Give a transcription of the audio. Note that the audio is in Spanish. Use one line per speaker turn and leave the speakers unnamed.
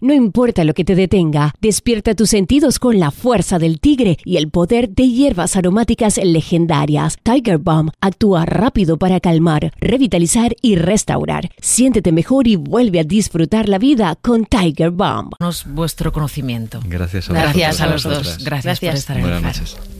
No importa lo que te detenga, despierta tus sentidos con la fuerza del tigre y el poder de hierbas aromáticas legendarias. Tiger Balm actúa rápido para calmar, revitalizar y restaurar. Siéntete mejor y vuelve a disfrutar la vida con Tiger Balm.
Vuestro conocimiento.
Gracias a
Gracias
vosotros,
a los dos. Gracias por estar en el Faro.
Buenas noches.